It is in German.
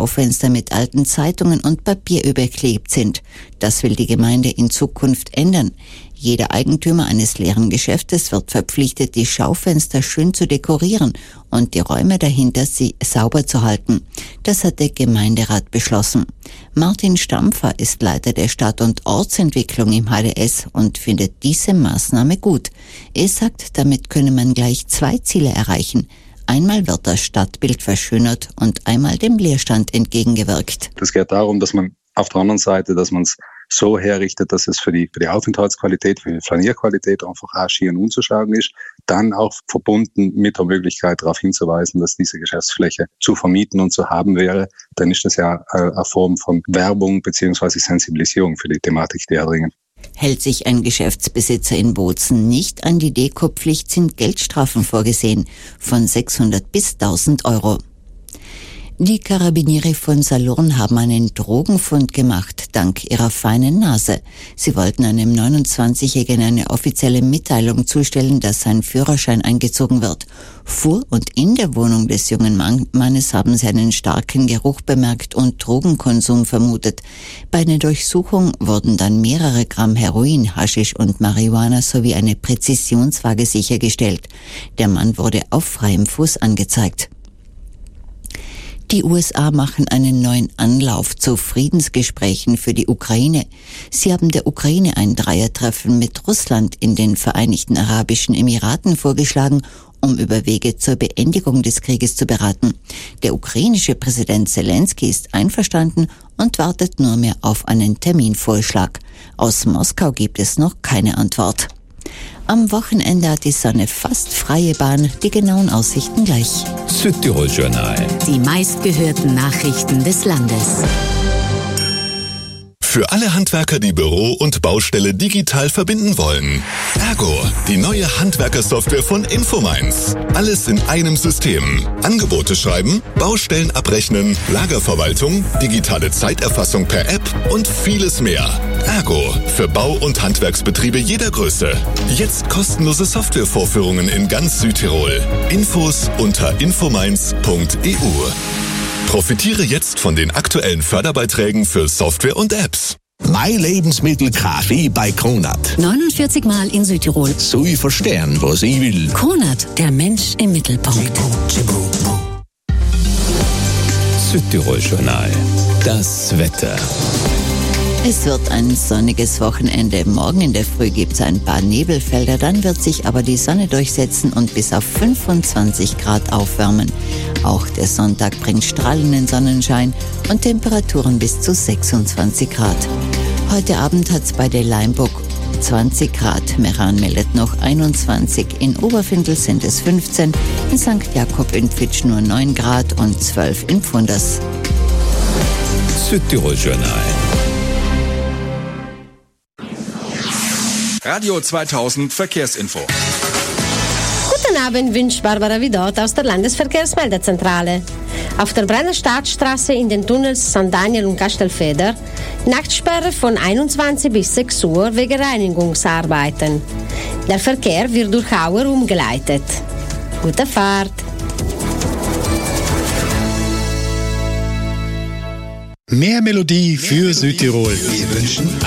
Schaufenster mit alten Zeitungen und Papier überklebt sind. Das will die Gemeinde in Zukunft ändern. Jeder Eigentümer eines leeren Geschäftes wird verpflichtet, die Schaufenster schön zu dekorieren und die Räume dahinter sauber zu halten. Das hat der Gemeinderat beschlossen. Martin Stampfer ist Leiter der Stadt- und Ortsentwicklung im HDS und findet diese Maßnahme gut. Er sagt, damit könne man gleich 2 Ziele erreichen. Einmal wird das Stadtbild verschönert und einmal dem Leerstand entgegengewirkt. Es geht darum, dass man auf der anderen Seite, dass man es so herrichtet, dass es für die Aufenthaltsqualität, für die Flanierqualität einfach auch schier unzuschauen ist. Dann auch verbunden mit der Möglichkeit darauf hinzuweisen, dass diese Geschäftsfläche zu vermieten und zu haben wäre. Dann ist das ja eine Form von Werbung bzw. Sensibilisierung für die Thematik, die dringen. Hält sich ein Geschäftsbesitzer in Bozen nicht an die Dekopflicht, sind Geldstrafen vorgesehen von 600 bis 1000 Euro. Die Karabiniere von Salurn haben einen Drogenfund gemacht, dank ihrer feinen Nase. Sie wollten einem 29-Jährigen eine offizielle Mitteilung zustellen, dass sein Führerschein eingezogen wird. Vor und in der Wohnung des jungen Mannes haben sie einen starken Geruch bemerkt und Drogenkonsum vermutet. Bei einer Durchsuchung wurden dann mehrere Gramm Heroin, Haschisch und Marihuana sowie eine Präzisionswaage sichergestellt. Der Mann wurde auf freiem Fuß angezeigt. Die USA machen einen neuen Anlauf zu Friedensgesprächen für die Ukraine. Sie haben der Ukraine ein Dreiertreffen mit Russland in den Vereinigten Arabischen Emiraten vorgeschlagen, um über Wege zur Beendigung des Krieges zu beraten. Der ukrainische Präsident Zelensky ist einverstanden und wartet nur mehr auf einen Terminvorschlag. Aus Moskau gibt es noch keine Antwort. Am Wochenende hat die Sonne fast freie Bahn, die genauen Aussichten gleich. Südtirol-Journal. Die meistgehörten Nachrichten des Landes. Für alle Handwerker, die Büro und Baustelle digital verbinden wollen. Ergo, die neue Handwerkersoftware von Infomines. Alles in einem System. Angebote schreiben, Baustellen abrechnen, Lagerverwaltung, digitale Zeiterfassung per App und vieles mehr. Ergo, für Bau- und Handwerksbetriebe jeder Größe. Jetzt kostenlose Softwarevorführungen in ganz Südtirol. Infos unter infomines.eu. Profitiere jetzt von den aktuellen Förderbeiträgen für Software und Apps. Mein Lebensmittelkaffee bei Kronat. 49 Mal in Südtirol. So ich verstehen, was ich will. Kronat, der Mensch im Mittelpunkt. Südtirol-Journal. Das Wetter. Es wird ein sonniges Wochenende. Morgen in der Früh gibt es ein paar Nebelfelder, dann wird sich aber die Sonne durchsetzen und bis auf 25 Grad aufwärmen. Auch der Sonntag bringt strahlenden Sonnenschein und Temperaturen bis zu 26 Grad. Heute Abend hat es bei der Leimburg 20 Grad. Meran meldet noch 21. In Oberfindel sind es 15, in St. Jakob in Pfitsch nur 9 Grad und 12 in Pfunders. Südtirol-Journal. Radio 2000 Verkehrsinfo. Guten Abend, wünscht Barbara Vidot aus der Landesverkehrsmeldezentrale. Auf der Brenner Staatsstraße in den Tunnels St. Daniel und Kastelfeder Nachtsperre von 21 bis 6 Uhr wegen Reinigungsarbeiten. Der Verkehr wird durch Auer umgeleitet. Gute Fahrt! Mehr Melodie für Südtirol. Wir wünschen